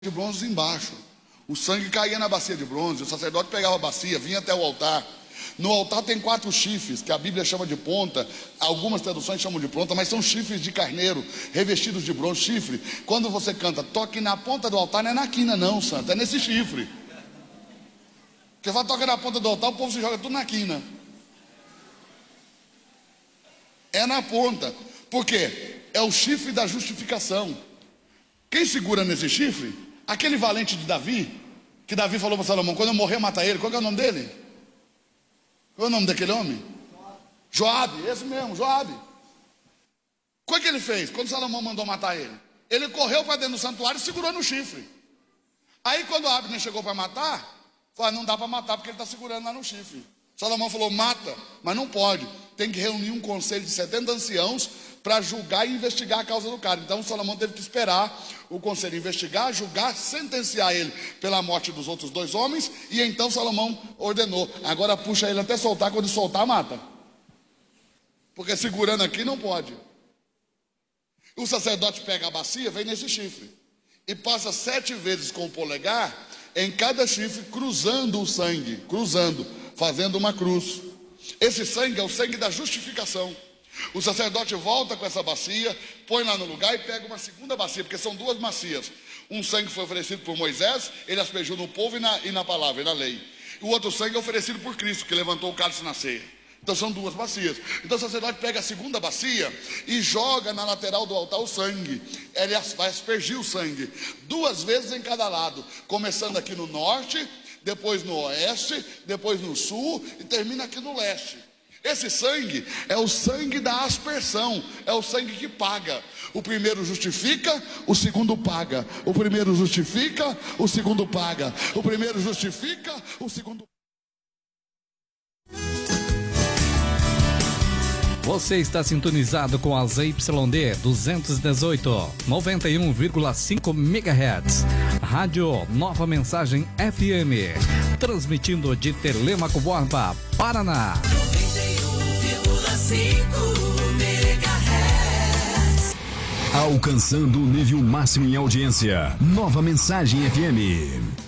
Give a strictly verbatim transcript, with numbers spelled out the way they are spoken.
de bronze embaixo. O sangue caía na bacia de bronze, o sacerdote pegava a bacia, vinha até o altar. No altar tem quatro chifres, que a Bíblia chama de ponta, algumas traduções chamam de ponta, mas são chifres de carneiro, revestidos de bronze. Chifre, quando você canta, toque na ponta do altar, não é na quina não, santo, é nesse chifre. Porque vai tocar na ponta do altar, o povo se joga tudo na quina. É na ponta. Por quê? É o chifre da justificação. Quem segura nesse chifre? Aquele valente de Davi, que Davi falou para Salomão, quando eu morrer, mata ele. Qual é o nome dele? Qual é o nome daquele homem? Joabe, esse mesmo, Joabe. O que ele fez quando Salomão mandou matar ele? Ele correu para dentro do santuário e segurou no chifre. Aí quando Abner chegou para matar, falou, não dá para matar porque ele está segurando lá no chifre. Salomão falou, mata, mas não pode. Tem que reunir um conselho de setenta anciãos para julgar e investigar a causa do cara. Então Salomão teve que esperar o conselho investigar, julgar, sentenciar ele pela morte dos outros dois homens. E então Salomão ordenou, agora puxa ele até soltar, quando soltar mata. Porque segurando aqui não pode. O sacerdote pega a bacia, vem nesse chifre e passa sete vezes com o polegar em cada chifre, cruzando o sangue, cruzando, fazendo uma cruz. Esse sangue é o sangue da justificação. O sacerdote volta com essa bacia, põe lá no lugar e pega uma segunda bacia, porque são duas bacias. Um sangue foi oferecido por Moisés, ele aspergiu no povo e na, e na palavra, e na lei. O outro sangue é oferecido por Cristo, que levantou o cálice na ceia. Então são duas bacias. Então o sacerdote pega a segunda bacia e joga na lateral do altar o sangue. Ele vai aspergir o sangue duas vezes em cada lado, começando aqui no norte, depois no oeste, depois no sul e termina aqui no leste. Esse sangue é o sangue da aspersão, é o sangue que paga. O primeiro justifica, o segundo paga. O primeiro justifica, o segundo paga. O primeiro justifica, o segundo paga. Você está sintonizado com a Z Y D duzentos e dezoito, noventa e um vírgula cinco megahertz. Rádio Nova Mensagem F M. Transmitindo de Telêmaco Borba, Paraná. noventa e um vírgula cinco megahertz. Alcançando o nível máximo em audiência. Nova Mensagem F M.